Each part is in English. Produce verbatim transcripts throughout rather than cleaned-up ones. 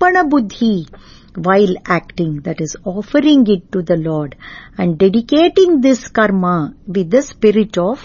samarpana buddhi while acting, that is offering it to the Lord and dedicating this karma with the spirit of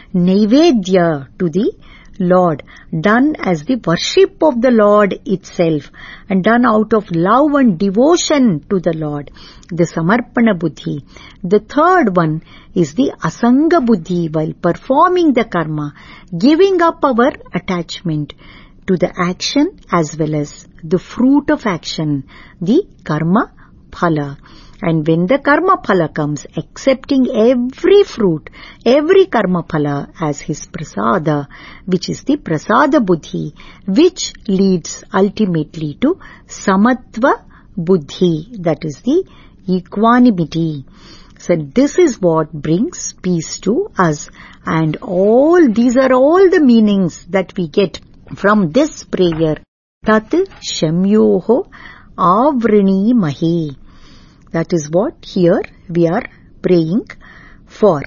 naivedya to the Lord, done as the worship of the Lord itself and done out of love and devotion to the Lord, the samarpana buddhi. The third one is the asanga buddhi, while performing the karma, giving up our attachment to the action as well as the fruit of action, the karma phala. And when the karma phala comes, accepting every fruit, every karma phala as his prasada, which is the prasada buddhi, which leads ultimately to samatva buddhi, that is the equanimity. So this is what brings peace to us. And all these are all the meanings that we get from this prayer. Tat shamyoho avrani mahi. That is what here we are praying for.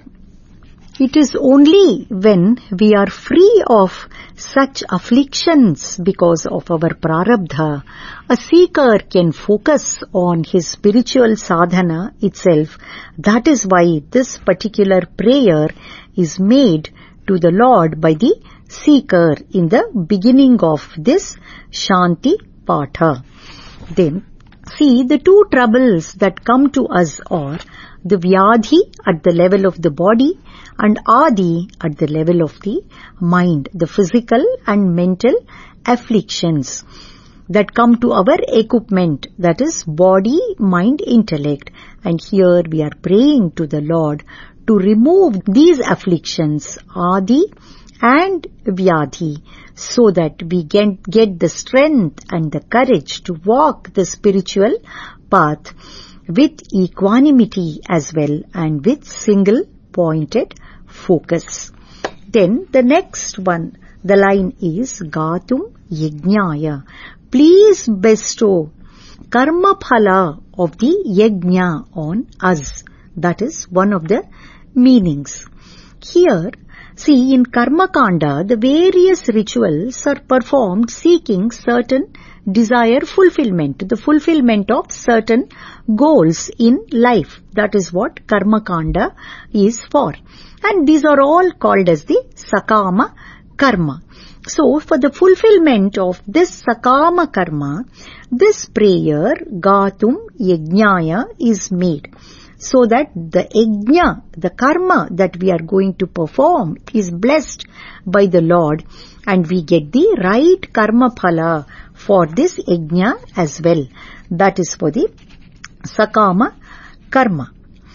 It is only when we are free of such afflictions because of our prarabdha, a seeker can focus on his spiritual sadhana itself. That is why this particular prayer is made to the Lord by the seeker in the beginning of this Shanti Patha. Then, see, the two troubles that come to us are the Vyadhi at the level of the body and Adi at the level of the mind, the physical and mental afflictions that come to our equipment, that is body, mind, intellect. And here we are praying to the Lord to remove these afflictions, Adi and Vyadhi, so that we can get the strength and the courage to walk the spiritual path with equanimity as well and with single pointed focus. Then the next one, the line is Gatum Yajnaya. Please bestow karma phala of the yajna on us. That is one of the meanings. Here, see, in Karma Kanda, the various rituals are performed seeking certain desire fulfillment, the fulfillment of certain goals in life. That is what Karma Kanda is for. And these are all called as the Sakama Karma. So, for the fulfillment of this Sakama Karma, this prayer, Gatum Yajnaya, is made. So that the yajna, the karma that we are going to perform is blessed by the Lord and we get the right karma phala for this yajna as well. That is for the Sakama Karma.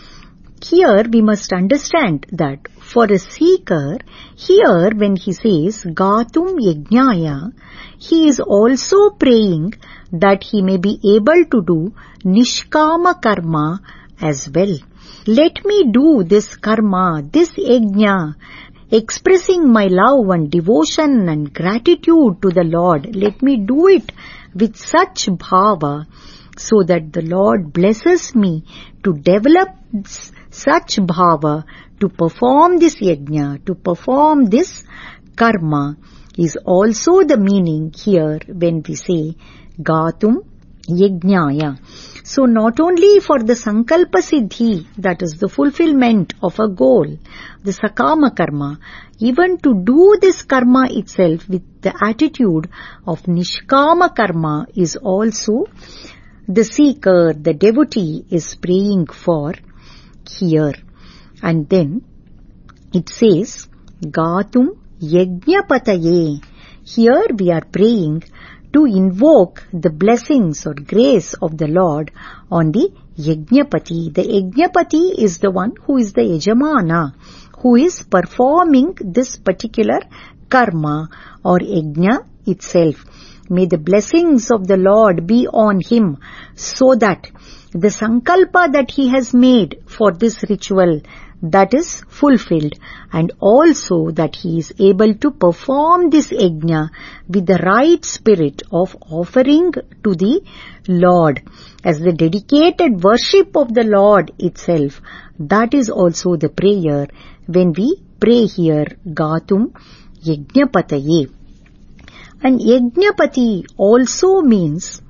Here we must understand that for a seeker, here when he says Gatum Yajnaya, he is also praying that he may be able to do Nishkama Karma as well. Let me do this karma, this yajna, expressing my love and devotion and gratitude to the Lord. Let me do it with such bhava so that the Lord blesses me to develop such bhava to perform this yajna, to perform this karma is also the meaning here when we say Gatum Yajnaya. So not only for the Sankalpa Siddhi, that is the fulfillment of a goal, the Sakama Karma, even to do this karma itself with the attitude of Nishkama Karma is also the seeker, the devotee is praying for here. And then it says, Gatum Yajnapataye. Here we are praying to invoke the blessings or grace of the Lord on the Yajnapati. The Yajnapati is the one who is the Yajamana, who is performing this particular karma or yajna itself. May the blessings of the Lord be on him so that the sankalpa that he has made for this ritual, that is fulfilled, and also that he is able to perform this yajna with the right spirit of offering to the Lord as the dedicated worship of the Lord itself. That is also the prayer when we pray here, Gatum Yajnapataye. And Yajnapati also means